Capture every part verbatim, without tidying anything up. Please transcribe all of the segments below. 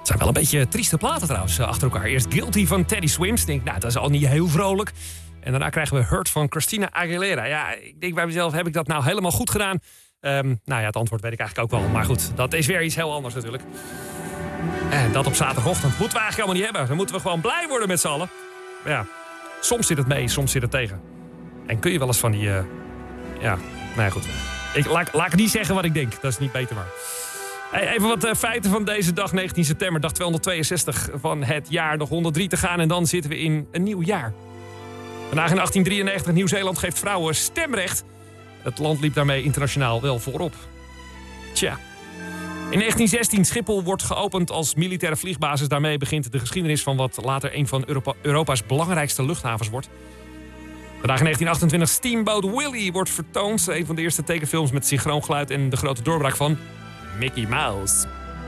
Het zijn wel een beetje trieste platen trouwens, achter elkaar. Eerst Guilty van Teddy Swims. Ik denk, nou, dat is al niet heel vrolijk. En daarna krijgen we Hurt van Christina Aguilera. Ja, ik denk bij mezelf, heb ik dat nou helemaal goed gedaan? Um, nou ja, het antwoord weet ik eigenlijk ook wel. Maar goed, dat is weer iets heel anders natuurlijk. En dat op zaterdagochtend moeten we eigenlijk allemaal niet hebben. Dan moeten we gewoon blij worden met z'n allen. Maar ja, soms zit het mee, soms zit het tegen. En kun je wel eens van die... Uh, ja, nou ja, goed. Ik, laat, laat ik niet zeggen wat ik denk. Dat is niet beter maar. Hey, even wat uh, feiten van deze dag, negentien september, dag tweehonderdtweeënzestig van het jaar. Nog honderddrie te gaan en dan zitten we in een nieuw jaar. Vandaag in achttien drieënnegentig, Nieuw-Zeeland geeft vrouwen stemrecht. Het land liep daarmee internationaal wel voorop. Tja. In negentien zestien, Schiphol wordt geopend als militaire vliegbasis. Daarmee begint de geschiedenis van wat later een van Europa, Europa's belangrijkste luchthavens wordt. Vandaag in negentien achtentwintig, Steamboat Willie wordt vertoond. Een van de eerste tekenfilms met synchroon geluid en de grote doorbraak van Mickey Mouse.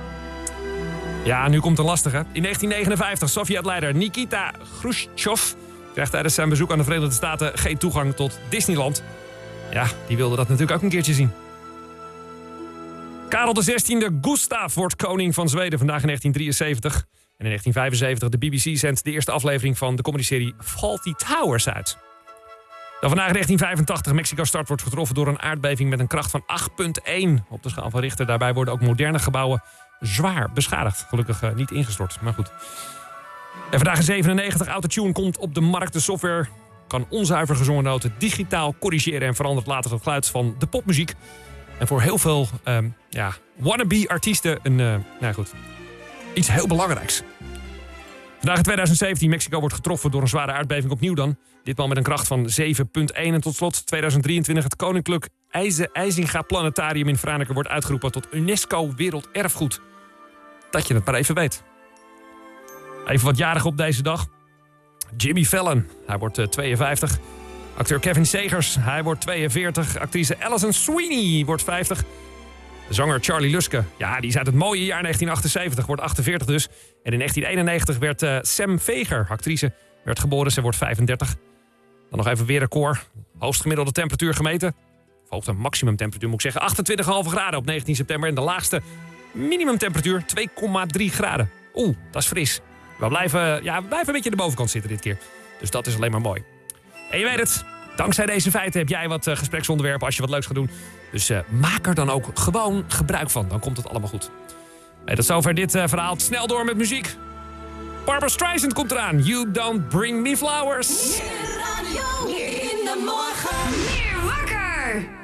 Ja, nu komt een lastige. In negentien negenenvijftig, Sovjet-leider Nikita Khrushchev krijgt tijdens zijn bezoek aan de Verenigde Staten geen toegang tot Disneyland. Ja, die wilde dat natuurlijk ook een keertje zien. Karel de zestiende, Gustav wordt koning van Zweden, vandaag in negentien drieënzeventig. En in negentien vijfenzeventig, de B B C zendt de eerste aflevering van de comedyserie Fawlty Towers uit. Dan vandaag in negentien vijfentachtig, Mexico-stad wordt getroffen door een aardbeving met een kracht van acht komma één op de schaal van Richter. Daarbij worden ook moderne gebouwen zwaar beschadigd. Gelukkig uh, niet ingestort, maar goed. En vandaag in zevenennegentig, Autotune komt op de markt. De software kan onzuiver gezongen noten digitaal corrigeren en verandert later het geluid van de popmuziek. En voor heel veel um, ja, wannabe-artiesten een, uh, nou goed, iets heel belangrijks. Vandaag in tweeduizend zeventien, Mexico wordt getroffen door een zware aardbeving opnieuw dan. Ditmaal met een kracht van zeven komma één. En tot slot tweeduizend drieëntwintig, het Koninklijk IJzinga Planetarium in Franeker wordt uitgeroepen tot UNESCO Werelderfgoed. Dat je het maar even weet. Even wat jarigen op deze dag. Jimmy Fallon, hij wordt uh, tweeënvijftig. Acteur Kevin Segers, hij wordt tweeënveertig. Actrice Alison Sweeney wordt vijftig. Zanger Charlie Luske, ja, die is uit het mooie jaar negentien achtenzeventig, wordt achtenveertig dus. En in negentien eenennegentig werd uh, Sam Veger, actrice, werd geboren. Ze wordt vijfendertig. Dan nog even weer record. Hoogst gemiddelde temperatuur gemeten. Of hoogste maximumtemperatuur moet ik zeggen. achtentwintig komma vijf graden op negentien september. En de laagste minimumtemperatuur twee komma drie graden. Oeh, dat is fris. We blijven, ja, we blijven een beetje aan de bovenkant zitten dit keer. Dus dat is alleen maar mooi. En je weet het, dankzij deze feiten heb jij wat uh, gespreksonderwerpen als je wat leuks gaat doen. Dus uh, maak er dan ook gewoon gebruik van. Dan komt het allemaal goed. Hey, tot zover dit uh, verhaal. Snel door met muziek. Barbra Streisand komt eraan. You Don't Bring Me Flowers. Meer radio, meer in de morgen. Meer wakker.